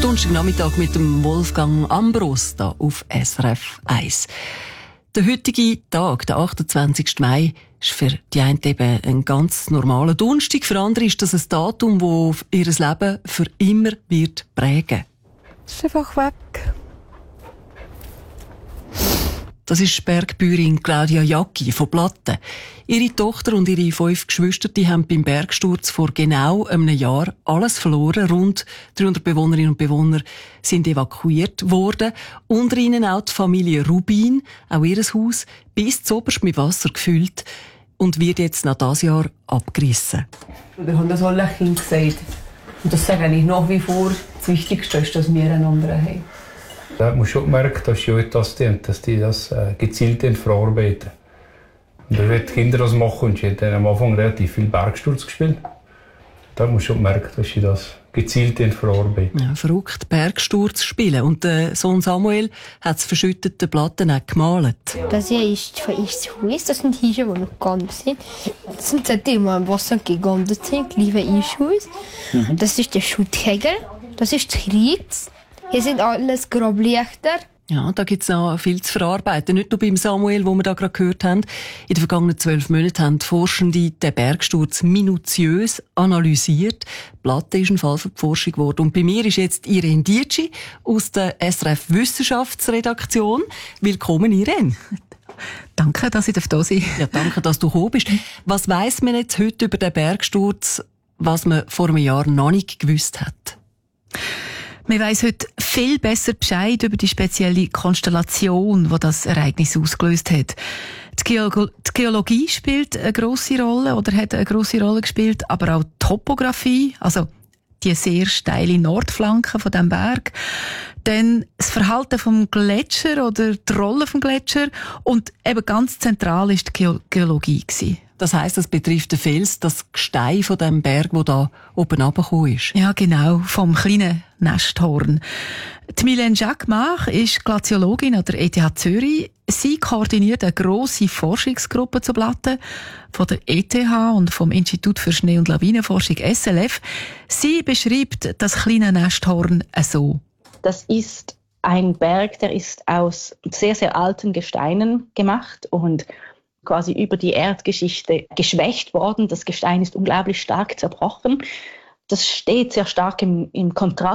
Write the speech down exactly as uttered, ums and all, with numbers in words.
Donnerstagnachmittag mit dem Wolfgang Ambros da auf S R F eins. Der heutige Tag, der achtundzwanzigsten Mai, ist für die einen eben ein ganz normaler Donnerstag. Für andere ist das ein Datum, das ihr Leben für immer wird prägen. Es ist einfach weg. Das ist die Bergbäuerin Claudia Jacki von Platten. Ihre Tochter und ihre fünf Geschwister die haben beim Bergsturz vor genau einem Jahr alles verloren. Rund dreihundert Bewohnerinnen und Bewohner sind evakuiert worden. Unter ihnen auch die Familie Rubin, auch ihr Haus, bis zuoberst mit Wasser gefüllt und wird jetzt nach diesem Jahr abgerissen. Wir haben das alle Kind gesagt. Und das sage ich nach wie vor, das Wichtigste ist, dass wir einander haben. Da hat man schon gemerkt, dass die das tun, dass die das äh, gezielt verarbeiten. Und da wird die Kinder das machen und sie haben am Anfang relativ viel Bergsturz gespielt. Da hat man schon gemerkt, dass sie das gezielt verarbeiten. Ja, verrückt, Bergsturz spielen. Und der Sohn Samuel hat das verschüttete Platten auch gemalt. Das hier ist von das Haus, das sind Hirsche, die noch gegangen sind. Das sind seitdem wir im Wasser gegangen sind, liebe Hirschhaus. Mhm. Das ist der Schutthegel, das ist die Ritz. Hier sind alles Grablichter. Ja, da gibt es noch viel zu verarbeiten. Nicht nur beim Samuel, wo wir da gerade gehört haben. In den vergangenen zwölf Monaten haben die Forschende den Bergsturz minutiös analysiert. Die Platte ist ein Fall für die Forschung geworden. Und bei mir ist jetzt Irene Dietschi aus der S R F Wissenschaftsredaktion. Willkommen, Irene. Danke, dass ich da sein darf. Ja, danke, dass du gekommen bist. Was weiss man jetzt heute über den Bergsturz, was man vor einem Jahr noch nicht gewusst hat? Man weiss heute viel besser Bescheid über die spezielle Konstellation, die das Ereignis ausgelöst hat. Die, Geolo- die Geologie spielt eine grosse Rolle oder hat eine grosse Rolle gespielt, aber auch die Topographie, also die sehr steile Nordflanke von dem Berg. Dann das Verhalten vom Gletscher oder die Rolle vom Gletscher und eben ganz zentral ist die Ge- Geologie gewesen. Das heisst, das betrifft den Fels, das Gestein von dem Berg, wo da oben runtergekommen ist. Ja, genau, vom kleinen Nesthorn. Die Mylène Jacquemart ist Glaziologin an der E T H Zürich. Sie koordiniert eine grosse Forschungsgruppe zu Platten von der E T H und vom Institut für Schnee- und Lawinenforschung S L F. Sie beschreibt das kleine Nesthorn so. Das ist ein Berg, der ist aus sehr, sehr alten Gesteinen gemacht und quasi über die Erdgeschichte geschwächt worden. Das Gestein ist unglaublich stark zerbrochen. Das steht sehr stark im, im Kontrast